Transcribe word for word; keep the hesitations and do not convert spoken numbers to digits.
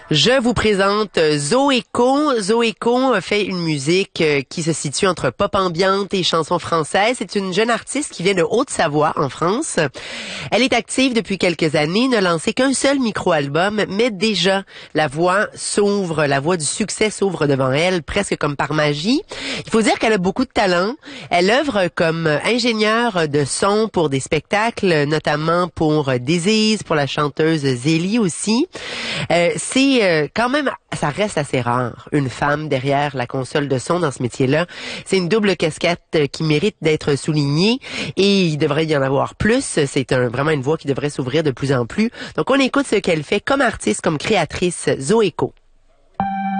Je vous présente Zoéco. Zoéco fait une musique qui se situe entre pop ambiante et chansons françaises. C'est une jeune artiste qui vient de Haute-Savoie, en France. Elle est active depuis quelques années, n'a lancé qu'un seul micro-album, mais déjà, la voix s'ouvre, la voix du succès s'ouvre devant elle, presque comme par magie. Il faut dire qu'elle a beaucoup de talent. Elle œuvre comme ingénieure de son pour des spectacles, notamment pour Désise, pour la chanteuse Zélie aussi. Euh, c'est euh, quand même, ça reste assez rare, une femme derrière la console de son dans ce métier-là. C'est une double casquette euh, qui mérite d'être soulignée et il devrait y en avoir plus. C'est un, vraiment une voix qui devrait s'ouvrir de plus en plus. Donc on écoute ce qu'elle fait comme artiste, comme créatrice, Zoéco.